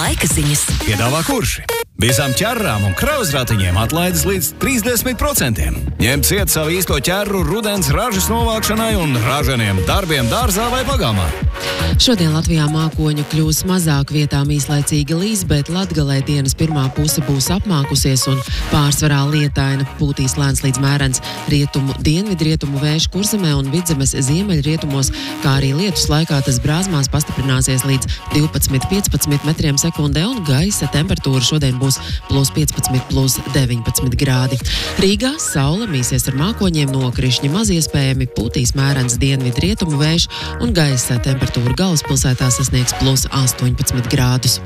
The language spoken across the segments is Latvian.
Laika ziņas. Piedāvā Kurši. Visām ķerrām un krauzratiņiem atlaides līdz 30%. Ņem ciet savu īsto ķerru rudens ražas novākšanai un ražaniem darbiem dārzā vai pagalmā. Šodien Latvijā mākoņu kļūs mazāk, vietām īslaicīgi līs, bet Latgalē dienas pirmā puse būs apmākusies un pārsvarā lietaina. Pūtīs lēns līdz mērens dienvidrietumu vējš Kurzemē un Vidzemes ziemeļrietumos, kā arī lietus laikā tas Brāzmās pastiprināsies līdz 12–15 metriem sekundē un gaisa temperatūra šodien būs +15–+19 grādi. Rīgā saule mīsies ar mākoņiem, nokrišņi maz iespējami, pūtīs mērens dienvidrietumu vējš un gaisa temperatūra galvaspilsētā sasniegs +18 grādus.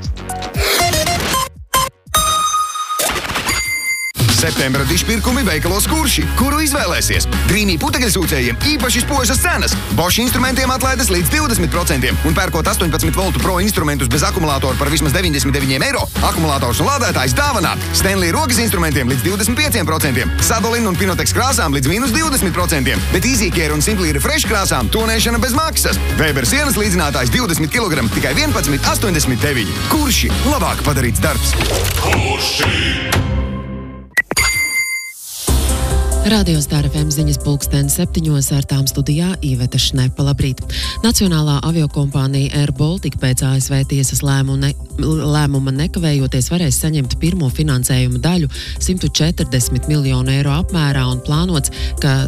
Septembra dišpirkumi veikalos Kurši, kuru izvēlēsies. Grīnī putekļsūcējiem īpaši spožas cenas. Bosch instrumentiem atlaides līdz 20% un pērkot 18 voltu pro instrumentus bez akumulātoru par vismaz 99 eiro, akumulātors un lādētājs dāvanā. Stanley rokas instrumentiem līdz 25%, Sadolin un Pinotex krāsām līdz -20%, bet EasyCare un Simply Refresh krāsām tonēšana bez maksas. Weber sienas līdzinātājs 20 kg, tikai 11,89. Kurši, labāk padarīts darbs. Kurši! Radio Star FM ziņas 7:00 ar tām studijā Iveta Šnepa. Labrīt! Nacionālā aviokompānija Air Baltica pēc ASV tiesas lēmuma nekavējoties varēs saņemt pirmo finansējumu daļu 140 miljonu eiro apmērā un plānots, ka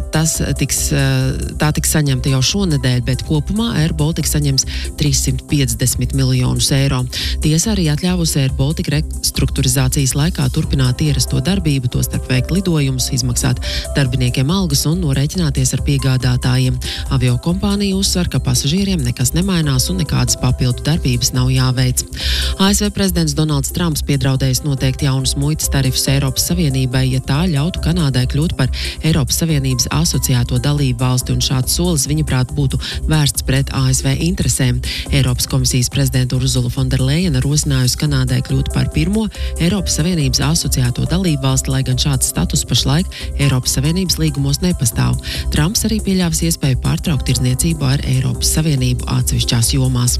tā tiks saņemta jau šonedēļ, bet kopumā Air Baltica saņems 350 miljonus eiro. Tiesa arī atļāvusi Air Baltica restruktūrizācijas laikā turpināt ierasto darbību, tostarp veikt lidojumus, izmaksāt darbiniekiem algas un norēķināties ar piegādātājiem. Aviokompānija uzsver, ka pasažieriem nekas nemainās un nekādas papildu darbības nav jāveic. ASV prezidents Donalds Trumps piedraudējis noteikt jaunus muitas tarifus Eiropas Savienībai, ja tā ļautu Kanādai kļūt par Eiropas Savienības asociēto dalību valsti, un šāds solis viņaprāt būtu vērsts pret ASV interesēm. Eiropas komisijas prezidenta Ursula von der Leyena rosinājusi Kanādai kļūt par pirmo Eiropas Savienības asociēto dalību valsti, lai gan šāds status pašlaik Eiropas Savienības līgumos nepastāv. Trumps arī pieļāvis iespēju pārtraukt tirdzniecību ar Eiropas Savienību atsevišķās jomās.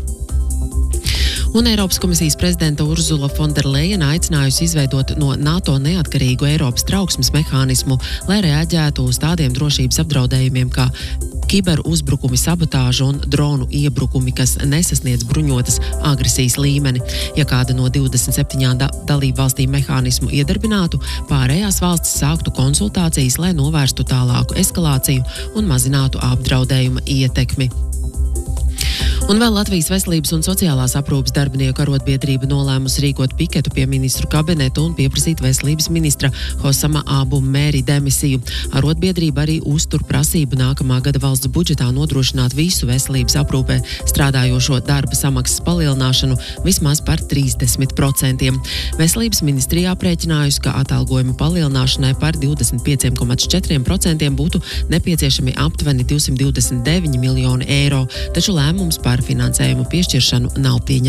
Un Eiropas komisijas prezidenta Ursula von der Leyena aicinājusi izveidot no NATO neatkarīgu Eiropas trauksmes mehānismu, lai reaģētu uz tādiem drošības apdraudējumiem kā kiberuzbrukumi, sabotāža un dronu iebrukumi, kas nesasniedz bruņotas agresijas līmeni. Ja kāda no 27 dalību valstīm mehānismu iedarbinātu, pārējās valstis sāktu konsultācijas, lai novērstu tālāku eskalāciju un mazinātu apdraudējuma ietekmi. Un vēl Latvijas veselības un sociālās aprūpes darbinieku arotbiedrība nolēmusi rīkot piketu pie ministru kabineta un pieprasīt veselības ministra Hosama Abu Mēri demisiju. Arotbiedrība arī uztur prasību nākamā gada valsts budžetā nodrošināt visu veselības aprūpē strādājošo darba samaksas palielināšanu vismaz par 30%. Veselības ministrijā aprēķinājusi, ka atalgojuma palielināšanai par 25,4% būtu nepieciešami aptuveni 229 miljoni eiro, taču lēmums par finansējumu piešķiršanu nav pieņemts.